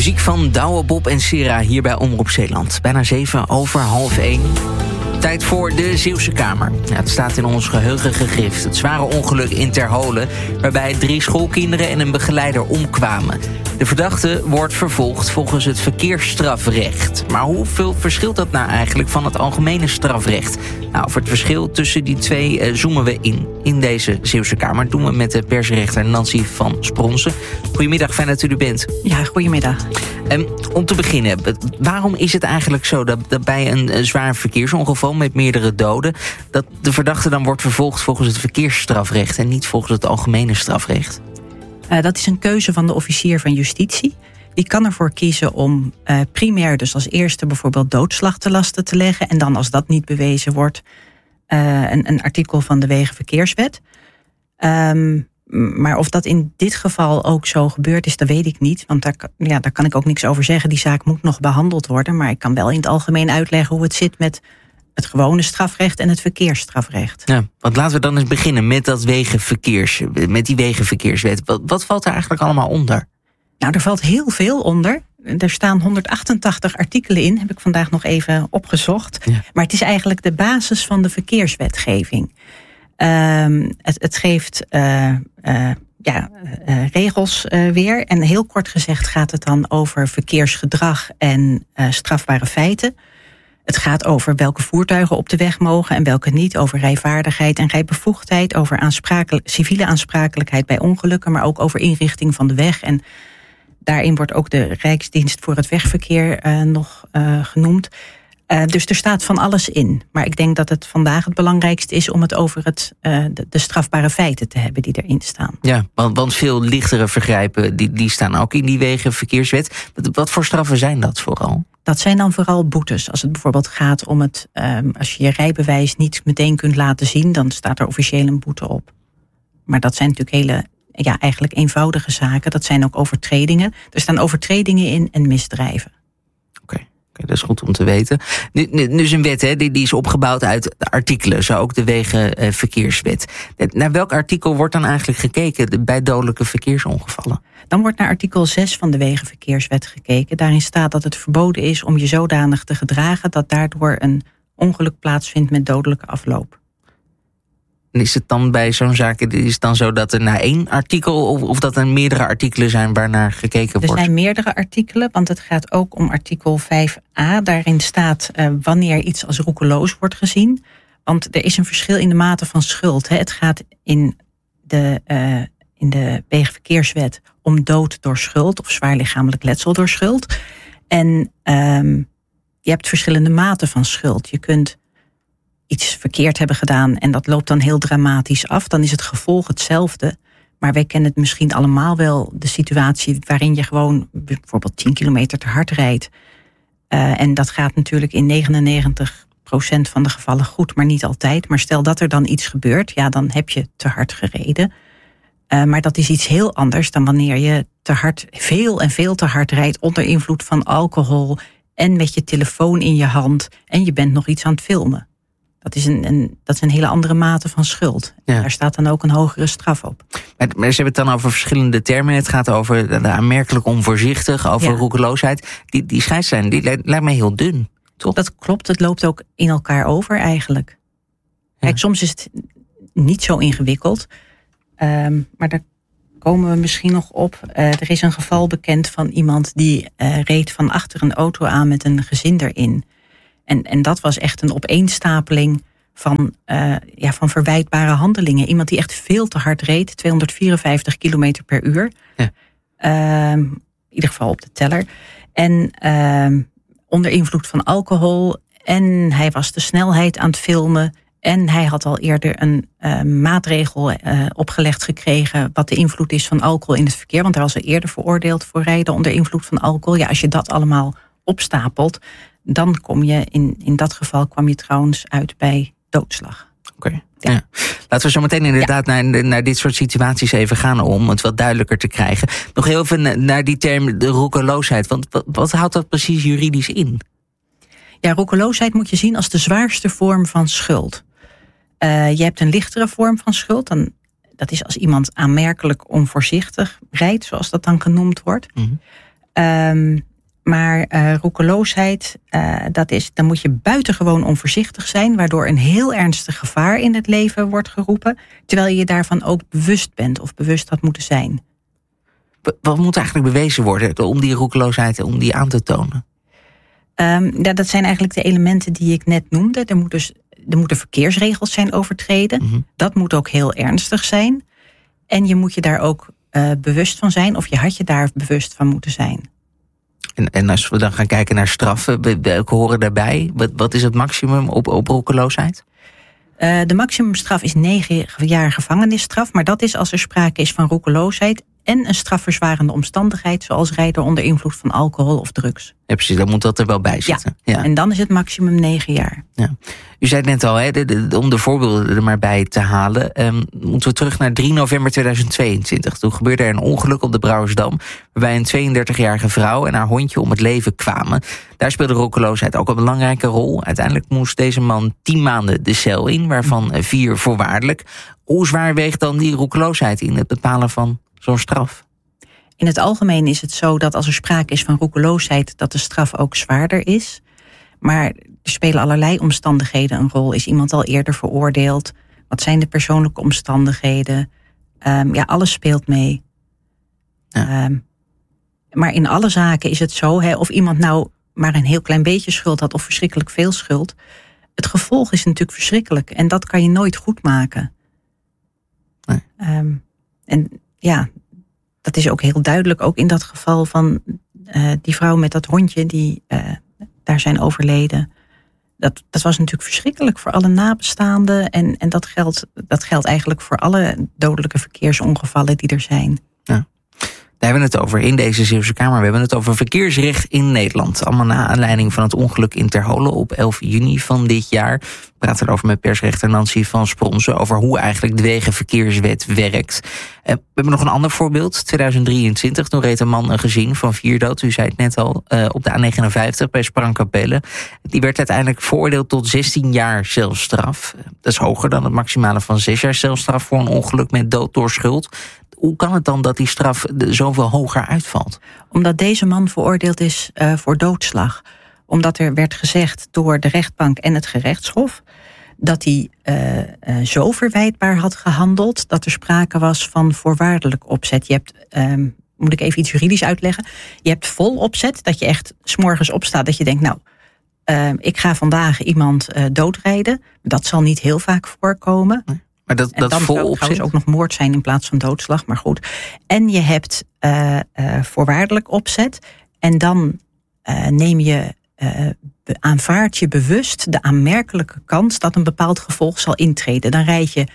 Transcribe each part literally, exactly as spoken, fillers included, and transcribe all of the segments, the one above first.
Muziek van Douwe, Bob en Sera hier bij Omroep Zeeland. Bijna zeven over half één. Tijd voor de Zeeuwse Kamer. Ja, het staat in ons geheugen gegrift. Het zware ongeluk in Terholen, waarbij drie schoolkinderen en een begeleider omkwamen. De verdachte wordt vervolgd volgens het verkeersstrafrecht. Maar hoeveel verschilt dat nou eigenlijk van het algemene strafrecht? Nou, over het verschil tussen die twee uh, zoomen we in, in deze Zeeuwse Kamer. Dat doen we met de persrechter Nancy van Spronsen. Goedemiddag, fijn dat u er bent. Ja, goedemiddag. Um, om te beginnen, waarom is het eigenlijk zo dat, dat bij een, een zwaar verkeersongeval met meerdere doden, dat de verdachte dan wordt vervolgd volgens het verkeersstrafrecht en niet volgens het algemene strafrecht? Uh, dat is een keuze van de officier van justitie. Die kan ervoor kiezen om uh, primair dus als eerste bijvoorbeeld doodslag te lasten te leggen. En dan als dat niet bewezen wordt, uh, een, een artikel van de Wegenverkeerswet. Um, maar of dat in dit geval ook zo gebeurd is, dat weet ik niet. Want daar, ja, daar kan ik ook niks over zeggen. Die zaak moet nog behandeld worden. Maar ik kan wel in het algemeen uitleggen hoe het zit met het gewone strafrecht en het verkeersstrafrecht. Ja, want laten we dan eens beginnen met dat wegenverkeers, met die Wegenverkeerswet. Wat, wat valt er eigenlijk allemaal onder? Nou, er valt heel veel onder. Er staan honderdachtentachtig artikelen in, heb ik vandaag nog even opgezocht. Ja. Maar het is eigenlijk de basis van de verkeerswetgeving. Um, het, het geeft uh, uh, ja, uh, regels uh, weer. En heel kort gezegd gaat het dan over verkeersgedrag en uh, strafbare feiten. Het gaat over welke voertuigen op de weg mogen en welke niet. Over rijvaardigheid en rijbevoegdheid. Over aansprakelijk, civiele aansprakelijkheid bij ongelukken. Maar ook over inrichting van de weg. En daarin wordt ook de Rijksdienst voor het Wegverkeer uh, nog uh, genoemd. Uh, dus er staat van alles in. Maar ik denk dat het vandaag het belangrijkste is om het over het, uh, de, de strafbare feiten te hebben die erin staan. Ja, want, want veel lichtere vergrijpen die, die staan ook in die Wegenverkeerswet. Wat, wat voor straffen zijn dat vooral? Dat zijn dan vooral boetes. Als het bijvoorbeeld gaat om het, um, als je je rijbewijs niet meteen kunt laten zien, dan staat er officieel een boete op. Maar dat zijn natuurlijk hele, ja, eigenlijk eenvoudige zaken. Dat zijn ook overtredingen. Er staan overtredingen in en misdrijven. Oké. Okay. Okay, dat is goed om te weten. Nu, nu, nu is een wet, hè, die, die is opgebouwd uit artikelen, zo ook de Wegenverkeerswet. Naar welk artikel wordt dan eigenlijk gekeken bij dodelijke verkeersongevallen? Dan wordt naar artikel zes van de Wegenverkeerswet gekeken. Daarin staat dat het verboden is om je zodanig te gedragen dat daardoor een ongeluk plaatsvindt met dodelijke afloop. En is het dan bij zo'n zaak, is het dan zo dat er naar één artikel of, of dat er meerdere artikelen zijn waarnaar gekeken wordt? Er zijn meerdere artikelen, want het gaat ook om artikel vijf a. Daarin staat uh, wanneer iets als roekeloos wordt gezien. Want er is een verschil in de mate van schuld. Hè. Het gaat in de, uh, in de Wegenverkeerswet om dood door schuld of zwaar lichamelijk letsel door schuld. En um, je hebt verschillende maten van schuld. Je kunt iets verkeerd hebben gedaan en dat loopt dan heel dramatisch af, dan is het gevolg hetzelfde. Maar wij kennen het misschien allemaal wel, de situatie waarin je gewoon bijvoorbeeld tien kilometer te hard rijdt. Uh, en dat gaat natuurlijk in negenennegentig procent van de gevallen goed, maar niet altijd. Maar stel dat er dan iets gebeurt, ja, dan heb je te hard gereden. Uh, maar dat is iets heel anders dan wanneer je te hard, veel en veel te hard rijdt onder invloed van alcohol en met je telefoon in je hand en je bent nog iets aan het filmen. Dat is een, een, dat is een hele andere mate van schuld. Ja. Daar staat dan ook een hogere straf op. Maar, maar ze hebben het dan over verschillende termen. Het gaat over de aanmerkelijk onvoorzichtig, over ja. roekeloosheid. Die, die scheidslijn, die lijkt, lijkt mij heel dun, toch? Dat klopt, het loopt ook in elkaar over eigenlijk. Ja. Kijk, soms is het niet zo ingewikkeld. Um, maar daar komen we misschien nog op. Uh, er is een geval bekend van iemand die uh, reed van achter een auto aan met een gezin erin. En, en dat was echt een opeenstapeling van, uh, ja, van verwijtbare handelingen. Iemand die echt veel te hard reed, tweehonderdvierenvijftig kilometer per uur. Ja. Uh, in ieder geval op de teller. En uh, onder invloed van alcohol. En hij was de snelheid aan het filmen. En hij had al eerder een uh, maatregel uh, opgelegd gekregen wat de invloed is van alcohol in het verkeer. Want hij was al eerder veroordeeld voor rijden onder invloed van alcohol. Ja, als je dat allemaal opstapelt, dan kom je, in, in dat geval kwam je trouwens uit bij doodslag. Oké. Okay. Ja. Ja. Laten we zo meteen inderdaad ja. naar, naar dit soort situaties even gaan om het wat duidelijker te krijgen. Nog heel even naar die term de roekeloosheid. Want wat, wat houdt dat precies juridisch in? Ja, roekeloosheid moet je zien als de zwaarste vorm van schuld. Uh, je hebt een lichtere vorm van schuld. Dan, dat is als iemand aanmerkelijk onvoorzichtig rijdt, zoals dat dan genoemd wordt. Mm-hmm. Um, maar uh, roekeloosheid, uh, dat is, dan moet je buitengewoon onvoorzichtig zijn, waardoor een heel ernstig gevaar in het leven wordt geroepen, terwijl je je daarvan ook bewust bent of bewust had moeten zijn. Wat moet eigenlijk bewezen worden om die roekeloosheid, om die aan te tonen? Um, ja, dat zijn eigenlijk de elementen die ik net noemde. Er moet dus, er moeten verkeersregels zijn overtreden. Mm-hmm. Dat moet ook heel ernstig zijn. En je moet je daar ook uh, bewust van zijn, of je had je daar bewust van moeten zijn. En, en als we dan gaan kijken naar straffen, welke horen daarbij? Wat, wat is het maximum op, op roekeloosheid? Uh, de maximumstraf is negen jaar gevangenisstraf, maar dat is als er sprake is van roekeloosheid en een strafverzwarende omstandigheid, zoals rijden onder invloed van alcohol of drugs. Ja, precies, dan moet dat er wel bij zitten. Ja, ja. En dan is het maximum negen jaar. Ja. U zei het net al, hè, de, de, om de voorbeelden er maar bij te halen, um, moeten we terug naar drie november tweeduizend tweeëntwintig. Toen gebeurde er een ongeluk op de Brouwersdam, waarbij een tweeëndertigjarige vrouw en haar hondje om het leven kwamen. Daar speelde roekeloosheid ook een belangrijke rol. Uiteindelijk moest deze man tien maanden de cel in, waarvan vier voorwaardelijk. Hoe zwaar weegt dan die roekeloosheid in het bepalen van zo'n straf? In het algemeen is het zo dat als er sprake is van roekeloosheid, dat de straf ook zwaarder is. Maar er spelen allerlei omstandigheden een rol. Is iemand al eerder veroordeeld? Wat zijn de persoonlijke omstandigheden? Um, ja, alles speelt mee. Ja. Um, maar in alle zaken is het zo, hè, of iemand nou maar een heel klein beetje schuld had of verschrikkelijk veel schuld. Het gevolg is natuurlijk verschrikkelijk en dat kan je nooit goed maken. Nee. Um, en ja, dat is ook heel duidelijk, ook in dat geval van uh, die vrouw met dat hondje die uh, daar zijn overleden. Dat, dat was natuurlijk verschrikkelijk voor alle nabestaanden. En, en dat, geldt, dat geldt eigenlijk voor alle dodelijke verkeersongevallen die er zijn. Ja. Daar hebben we het over in deze Zeeuwse Kamer. We hebben het over verkeersrecht in Nederland. Allemaal na aanleiding van het ongeluk in Terholen op elf juni van dit jaar. We praten erover met persrechter Nancy van Spronsen over hoe eigenlijk de Wegenverkeerswet werkt. We hebben nog een ander voorbeeld. tweeduizend drieëntwintig, toen reed een man een gezin van vier dood. U zei het net al, op de A negenenvijftig bij Sprangkapelle. Die werd uiteindelijk veroordeeld tot zestien jaar celstraf. Dat is hoger dan het maximale van zes jaar celstraf voor een ongeluk met dood door schuld. Hoe kan het dan dat die straf zoveel hoger uitvalt? Omdat deze man veroordeeld is uh, voor doodslag. Omdat er werd gezegd door de rechtbank en het gerechtshof dat hij uh, uh, zo verwijtbaar had gehandeld dat er sprake was van voorwaardelijk opzet. Je hebt, um, moet ik even iets juridisch uitleggen, je hebt vol opzet, dat je echt 's morgens opstaat, dat je denkt, nou, uh, ik ga vandaag iemand uh, doodrijden. Dat zal niet heel vaak voorkomen. Nee. Maar dat, en dat dan vol zou het trouwens ook nog moord zijn in plaats van doodslag, maar goed. En je hebt uh, uh, voorwaardelijk opzet. En dan uh, neem je, uh, aanvaard je bewust de aanmerkelijke kans dat een bepaald gevolg zal intreden. Dan rijd je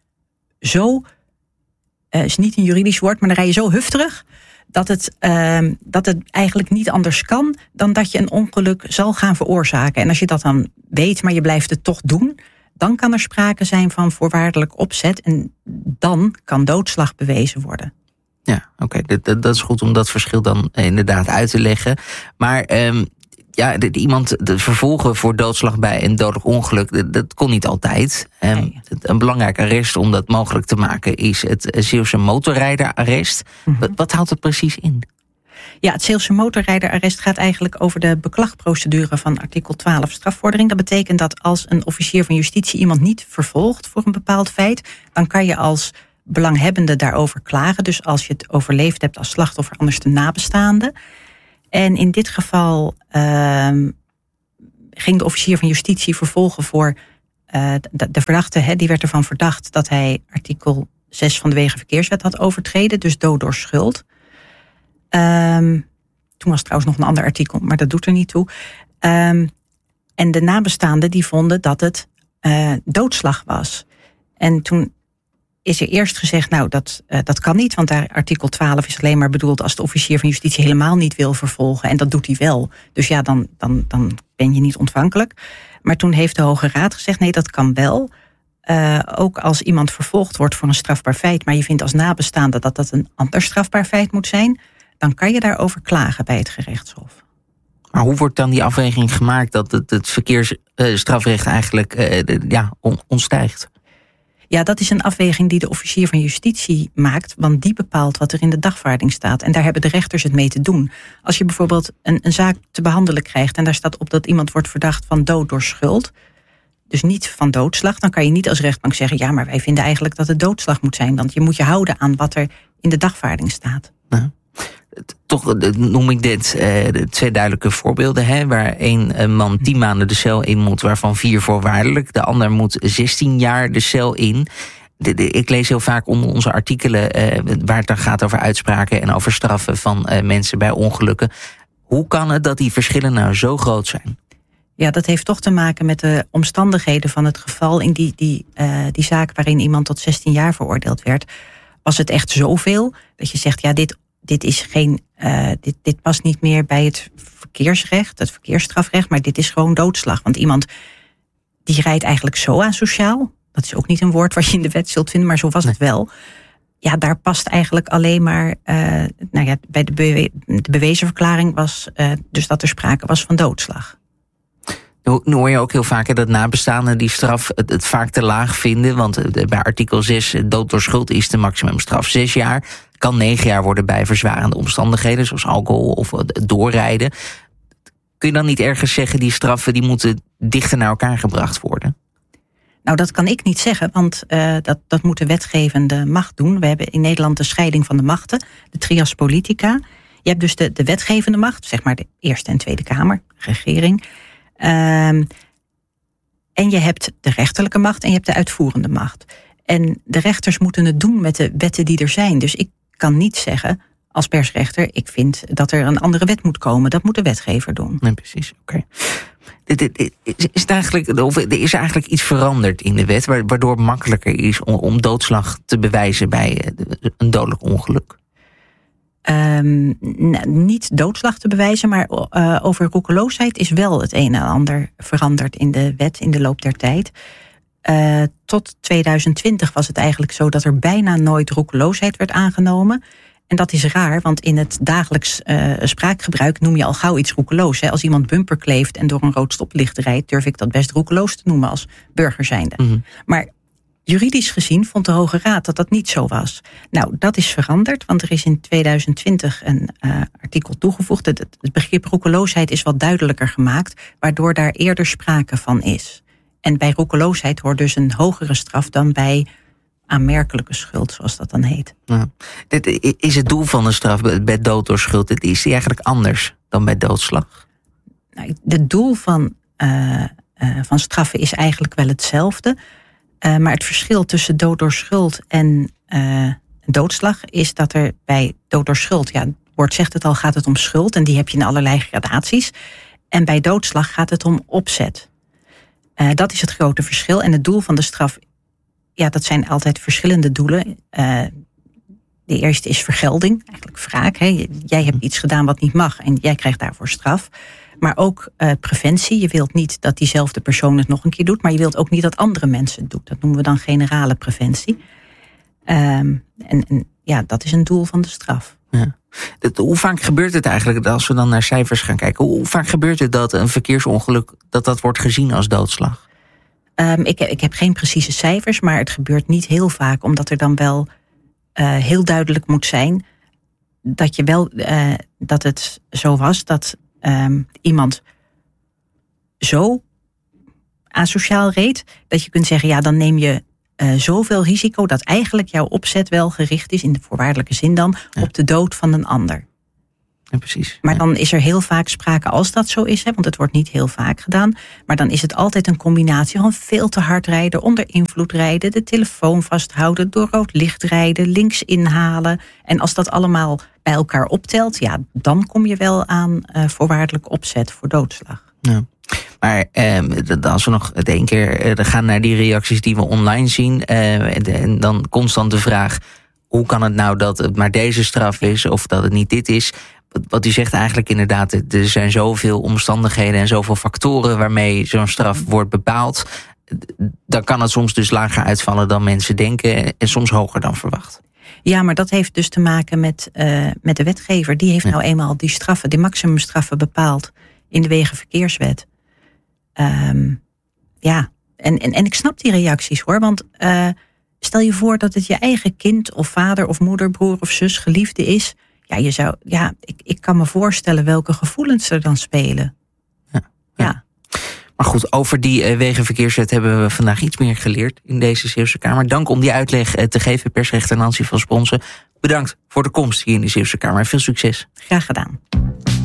zo, uh, is niet een juridisch woord, maar dan rij je zo hufterig dat het, uh, dat het eigenlijk niet anders kan dan dat je een ongeluk zal gaan veroorzaken. En als je dat dan weet, maar je blijft het toch doen, dan kan er sprake zijn van voorwaardelijk opzet en dan kan doodslag bewezen worden. Ja, oké, okay. dat, dat is goed om dat verschil dan inderdaad uit te leggen. Maar um, ja, de, de, iemand de vervolgen voor doodslag bij een dodelijk ongeluk, dat, dat kon niet altijd. Um, nee. het, een belangrijk arrest om dat mogelijk te maken is het Zeeuwse motorrijderarrest. Mm-hmm. Wat, wat houdt het precies in? Ja, het Zeeuwse motorrijderarrest gaat eigenlijk over de beklagprocedure van artikel twaalf strafvordering. Dat betekent dat als een officier van justitie iemand niet vervolgt voor een bepaald feit, dan kan je als belanghebbende daarover klagen. Dus als je het overleefd hebt als slachtoffer, anders de nabestaande. En in dit geval uh, ging de officier van justitie vervolgen voor uh, de, de verdachte. Hè, die werd ervan verdacht dat hij artikel zes van de Wegenverkeerswet had overtreden, dus dood door schuld. Um, toen was trouwens nog een ander artikel, maar dat doet er niet toe. Um, en de nabestaanden die vonden dat het uh, doodslag was. En toen is er eerst gezegd, nou dat, uh, dat kan niet, want daar artikel twaalf is alleen maar bedoeld als de officier van justitie helemaal niet wil vervolgen. En dat doet hij wel. Dus ja, dan, dan, dan ben je niet ontvankelijk. Maar toen heeft de Hoge Raad gezegd, nee, dat kan wel. Uh, ook als iemand vervolgd wordt voor een strafbaar feit, maar je vindt als nabestaande dat dat een ander strafbaar feit moet zijn, dan kan je daarover klagen bij het gerechtshof. Maar hoe wordt dan die afweging gemaakt dat het, het verkeersstrafrecht uh, eigenlijk uh, de, ja, on, ontstijgt? Ja, dat is een afweging die de officier van justitie maakt, want die bepaalt wat er in de dagvaarding staat. En daar hebben de rechters het mee te doen. Als je bijvoorbeeld een, een zaak te behandelen krijgt en daar staat op dat iemand wordt verdacht van dood door schuld, dus niet van doodslag, dan kan je niet als rechtbank zeggen, ja, maar wij vinden eigenlijk dat het doodslag moet zijn, want je moet je houden aan wat er in de dagvaarding staat. Ja. Toch noem ik dit uh, twee duidelijke voorbeelden, hè, waar één man tien maanden de cel in moet, waarvan vier voorwaardelijk. De ander moet zestien jaar de cel in. De, de, ik lees heel vaak onder onze artikelen uh, waar het dan gaat over uitspraken en over straffen van uh, mensen bij ongelukken. Hoe kan het dat die verschillen nou zo groot zijn? Ja, dat heeft toch te maken met de omstandigheden van het geval. In die, die, uh, die zaak waarin iemand tot zestien jaar veroordeeld werd, was het echt zoveel dat je zegt, ja, dit Dit is geen, uh, dit, dit past niet meer bij het verkeersrecht, het verkeersstrafrecht, maar dit is gewoon doodslag. Want iemand die rijdt eigenlijk zo asociaal, dat is ook niet een woord wat je in de wet zult vinden, maar zo was het wel. Ja, daar past eigenlijk alleen maar, uh, nou ja, bij de, bewe- de bewezen verklaring was uh, dus dat er sprake was van doodslag. Nu hoor je ook heel vaak dat nabestaanden die straf het, het vaak te laag vinden. Want bij artikel zes, dood door schuld, is de maximumstraf zes jaar. Kan negen jaar worden bij verzwarende omstandigheden, zoals alcohol of doorrijden. Kun je dan niet ergens zeggen, die straffen die moeten dichter naar elkaar gebracht worden? Nou, dat kan ik niet zeggen, want uh, dat, dat moet de wetgevende macht doen. We hebben in Nederland de scheiding van de machten, de trias politica. Je hebt dus de, de wetgevende macht, zeg maar de Eerste en Tweede Kamer, regering. Um, en je hebt de rechterlijke macht en je hebt de uitvoerende macht. En de rechters moeten het doen met de wetten die er zijn. Dus ik kan niet zeggen als persrechter, ik vind dat er een andere wet moet komen. Dat moet de wetgever doen. Nee, precies, oké. Okay. Is, is, eigenlijk, of is er eigenlijk iets veranderd in de wet, waardoor het makkelijker is om, om doodslag te bewijzen bij een dodelijk ongeluk? Um, niet doodslag te bewijzen, maar uh, over roekeloosheid is wel het een en ander veranderd in de wet in de loop der tijd. Uh, tot tweeduizend twintig was het eigenlijk zo dat er bijna nooit roekeloosheid werd aangenomen. En dat is raar, want in het dagelijks uh, spraakgebruik noem je al gauw iets roekeloos. Hè? Als iemand bumper kleeft en door een rood stoplicht rijdt, durf ik dat best roekeloos te noemen als burger zijnde. Mm-hmm. Maar juridisch gezien vond de Hoge Raad dat dat niet zo was. Nou, dat is veranderd, want er is in tweeduizend twintig een uh, artikel toegevoegd. Het, het begrip roekeloosheid is wat duidelijker gemaakt, waardoor daar eerder sprake van is. En bij roekeloosheid hoort dus een hogere straf dan bij aanmerkelijke schuld, zoals dat dan heet. Ja. Dit is het doel van de straf bij dood door schuld, dit is die eigenlijk anders dan bij doodslag? Nou, het doel van, uh, uh, van straffen is eigenlijk wel hetzelfde. Uh, maar het verschil tussen dood door schuld en uh, doodslag is dat er bij dood door schuld, ja, het woord zegt het al, gaat het om schuld en die heb je in allerlei gradaties. En bij doodslag gaat het om opzet. Uh, dat is het grote verschil. En het doel van de straf, ja, dat zijn altijd verschillende doelen. Uh, de eerste is vergelding, eigenlijk wraak. Hè. Jij hebt iets gedaan wat niet mag en jij krijgt daarvoor straf. Maar ook uh, preventie. Je wilt niet dat diezelfde persoon het nog een keer doet, maar je wilt ook niet dat andere mensen het doen. Dat noemen we dan generale preventie. Um, en, en ja, dat is een doel van de straf. Ja. Het, hoe vaak gebeurt het eigenlijk, als we dan naar cijfers gaan kijken, hoe vaak gebeurt het dat een verkeersongeluk, dat dat wordt gezien als doodslag? Um, ik, ik heb geen precieze cijfers, maar het gebeurt niet heel vaak, omdat er dan wel uh, heel duidelijk moet zijn dat je wel uh, dat het zo was dat um, iemand zo asociaal reed dat je kunt zeggen, ja, dan neem je uh, zoveel risico dat eigenlijk jouw opzet wel gericht is, in de voorwaardelijke zin dan, ja, op de dood van een ander. Ja, precies. Maar ja. dan is er heel vaak sprake, als dat zo is, hè, want het wordt niet heel vaak gedaan, maar dan is het altijd een combinatie van veel te hard rijden, onder invloed rijden, de telefoon vasthouden, door rood licht rijden, links inhalen. En als dat allemaal bij elkaar optelt, ja, dan kom je wel aan uh, voorwaardelijk opzet voor doodslag. Ja. Maar eh, als we nog het één keer eh, gaan naar die reacties die we online zien, eh, en, en dan constant de vraag, hoe kan het nou dat het maar deze straf is of dat het niet dit is? Wat u zegt eigenlijk inderdaad, er zijn zoveel omstandigheden en zoveel factoren waarmee zo'n straf wordt bepaald. Dan kan het soms dus lager uitvallen dan mensen denken en soms hoger dan verwacht. Ja, maar dat heeft dus te maken met, uh, met de wetgever. Die heeft ja. nou eenmaal die straffen, die maximumstraffen bepaald in de Wegenverkeerswet. Um, ja, en, en, en ik snap die reacties hoor, want uh, Stel je voor dat het je eigen kind of vader of moeder, broer of zus, geliefde is. Ja, je zou, ja ik, ik kan me voorstellen welke gevoelens er dan spelen. Ja, ja. ja. Maar goed, over die uh, wegenverkeerswet hebben we vandaag iets meer geleerd in deze Zeeuwse Kamer. Dank om die uitleg uh, te geven, persrechter Nancy van Sponsen. Bedankt voor de komst hier in de Zeeuwse Kamer. Veel succes. Graag gedaan.